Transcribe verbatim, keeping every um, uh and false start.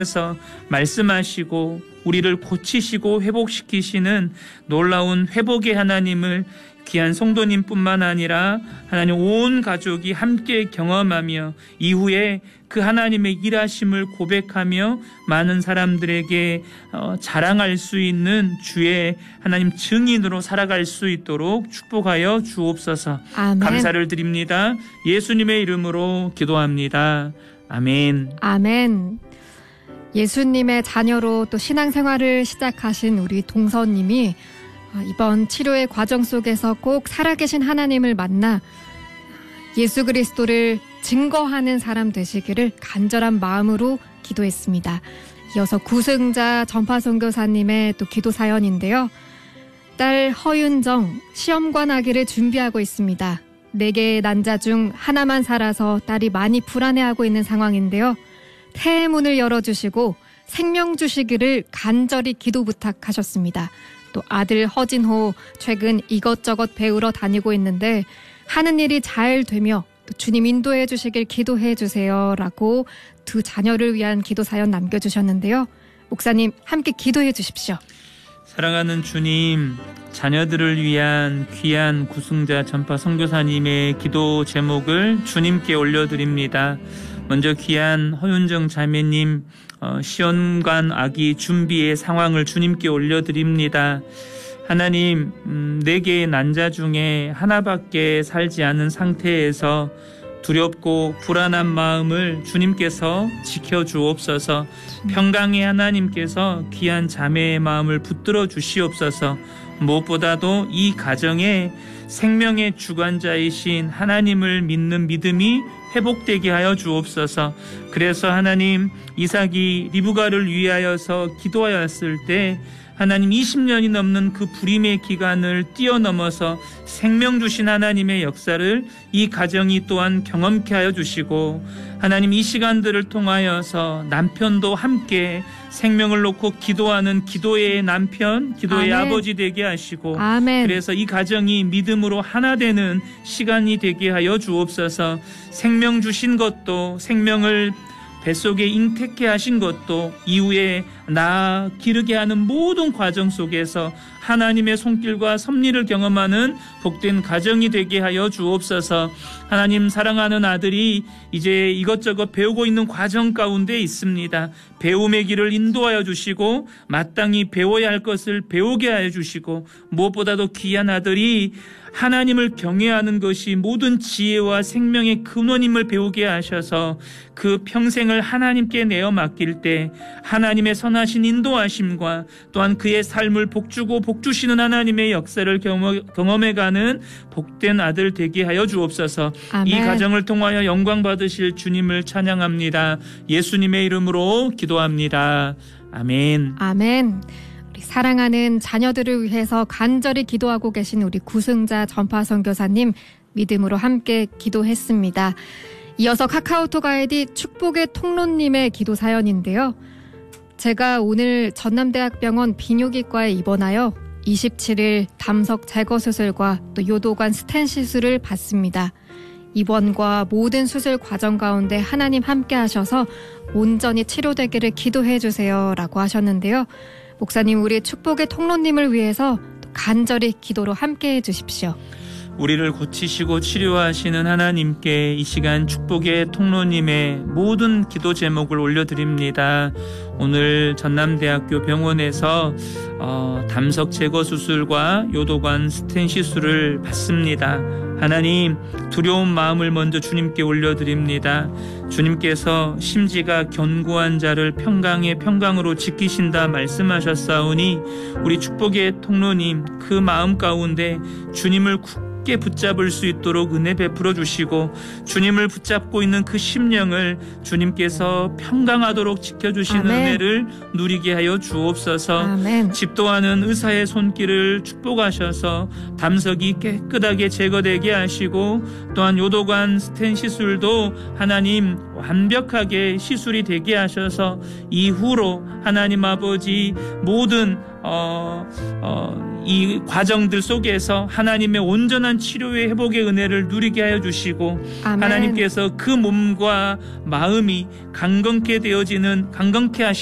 서 말씀하시고 우리를 고치시고 회복시키시는 놀라운 회복의 하나님을 귀한 성도님뿐만 아니라 하나님 온 가족이 함께 경험하며 이후에 그 하나님의 일하심을 고백하며 많은 사람들에게 어, 자랑할 수 있는 주의 하나님 증인으로 살아갈 수 있도록 축복하여 주옵소서. 아멘. 감사를 드립니다. 예수님의 이름으로 기도합니다. 아멘. 아멘. 예수님의 자녀로 또 신앙생활을 시작하신 우리 동서님이 이번 치료의 과정 속에서 꼭 살아계신 하나님을 만나 예수 그리스도를 증거하는 사람 되시기를 간절한 마음으로 기도했습니다. 이어서 구승자 전파선교사님의 또 기도 사연인데요. 딸 허윤정 시험관 아기를 준비하고 있습니다. 네 개의 난자 중 하나만 살아서 딸이 많이 불안해하고 있는 상황인데요. 태의 문을 열어주시고 생명 주시기를 간절히 기도 부탁하셨습니다. 또 아들 허진호 최근 이것저것 배우러 다니고 있는데 하는 일이 잘 되며 또 주님 인도해 주시길 기도해 주세요 라고 두 자녀를 위한 기도 사연 남겨주셨는데요. 목사님 함께 기도해 주십시오. 사랑하는 주님, 자녀들을 위한 귀한 구승자 전파 선교사님의 기도 제목을 주님께 올려드립니다. 먼저 귀한 허윤정 자매님 어, 시험관 아기 준비의 상황을 주님께 올려드립니다. 하나님, 음, 네 개의 난자 중에 하나밖에 살지 않은 상태에서 두렵고 불안한 마음을 주님께서 지켜주옵소서. 평강의 하나님께서 귀한 자매의 마음을 붙들어 주시옵소서. 무엇보다도 이 가정에 생명의 주관자이신 하나님을 믿는 믿음이 회복되게 하여 주옵소서. 그래서 하나님, 이삭이 리브가를 위하여서 기도하였을 때 하나님 이십 년이 넘는 그 불임의 기간을 뛰어넘어서 생명 주신 하나님의 역사를 이 가정이 또한 경험케 하여 주시고, 하나님 이 시간들을 통하여서 남편도 함께 생명을 놓고 기도하는 기도의 남편, 기도의 아멘. 아버지 되게 하시고, 아멘. 그래서 이 가정이 믿음으로 하나 되는 시간이 되게 하여 주옵소서. 생명 주신 것도, 생명을 뱃속에 잉태케 하신 것도, 이후에 나 기르게 하는 모든 과정 속에서 하나님의 손길과 섭리를 경험하는 복된 가정이 되게 하여 주옵소서. 하나님, 사랑하는 아들이 이제 이것저것 배우고 있는 과정 가운데 있습니다. 배움의 길을 인도하여 주시고 마땅히 배워야 할 것을 배우게 하여 주시고, 무엇보다도 귀한 아들이 하나님을 경외하는 것이 모든 지혜와 생명의 근원임을 배우게 하셔서 그 평생을 하나님께 내어 맡길 때 하나님의 선하신 인도하심과 또한 그의 삶을 복주고 복주시는 하나님의 역사를 경험해가는 복된 아들 되게 하여 주옵소서. 아멘. 이 가정을 통하여 영광 받으실 주님을 찬양합니다. 예수님의 이름으로 기도합니다. 아멘. 아멘. 사랑하는 자녀들을 위해서 간절히 기도하고 계신 우리 구승자 전파 선교사님 믿음으로 함께 기도했습니다. 이어서 카카오톡 아이디 축복의 통로님의 기도 사연인데요. 제가 오늘 전남대학병원 비뇨기과에 입원하여 이십칠 일 담석 제거 수술과 또 요도관 스텐 시술을 받습니다. 입원과 모든 수술 과정 가운데 하나님 함께 하셔서 온전히 치료되기를 기도해 주세요 라고 하셨는데요. 목사님, 우리 축복의 통로님을 위해서 간절히 기도로 함께해 주십시오. 우리를 고치시고 치료하시는 하나님께 이 시간 축복의 통로님의 모든 기도 제목을 올려드립니다. 오늘 전남대학교 병원에서 어, 담석 제거 수술과 요도관 스텐 시술을 받습니다. 하나님, 두려운 마음을 먼저 주님께 올려드립니다. 주님께서 심지가 견고한 자를 평강의 평강으로 지키신다 말씀하셨사오니 우리 축복의 통로님, 그 마음 가운데 주님을 굳게 붙잡을 수 있도록 은혜 베풀어 주시고, 주님을 붙잡고 있는 그 심령을 주님께서 평강하도록 지켜주시는 아멘. 은혜를 누리게 하여 주옵소서. 아멘. 집도하는 의사의 손길을 축복하셔서 담석이 깨끗하게 제거되게 하시고, 또한 요도관 스텐 시술도 하나님 완벽하게 시술이 되게 하셔서 이후로 하나님 아버지 모든 어, 어, 이 과정들 속에서 하나님의 온전한 치료의 회복의 은혜를 누리게 하여 주시고 아멘. 하나님께서 그 몸과 마음이 강건케 되어지는 강건케 하시